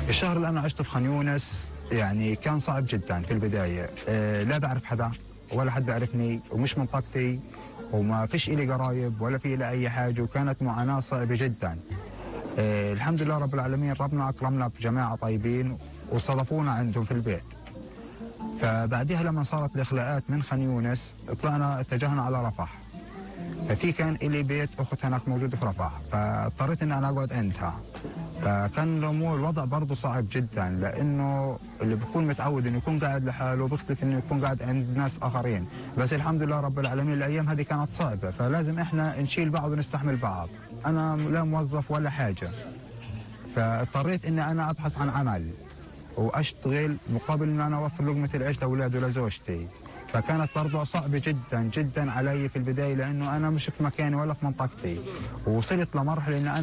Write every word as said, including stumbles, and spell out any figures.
الشهر اللي انا عشته في خان يونس يعني كان صعب جدا في البدايه. أه لا بعرف حدا ولا حد بيعرفني ومش منطقتي وما فيش إلي قرايب ولا في إلي اي حاجه، وكانت معاناه صعبه جدا. أه الحمد لله رب العالمين، ربنا اكرمنا في جماعه طيبين وصرفونا عندهم في البيت. فبعدها لما صارت الاخلاءات من خان يونس طلعنا اتجهنا على رفح. ففي كان إلي بيت اخت هناك موجوده في رفح، فاضطريت اني انا اقعد عندها. فكان الامور الوضع برضه صعب جدا، لانه اللي بيكون متعود انه يكون قاعد لحاله بيختلف انه يكون قاعد عند ناس اخرين. بس الحمد لله رب العالمين الايام هذه كانت صعبه، فلازم احنا نشيل بعض ونستحمل بعض. انا لا موظف ولا حاجه، فاضطريت اني انا ابحث عن عمل واشتغل مقابل ان انا اوفر لقمه العيش لاولادي ولزوجتي. فكانت برضه صعبه جدا جدا علي في البدايه، لانه انا مش في مكاني ولا في منطقتي، ووصلت لمرحله ان انا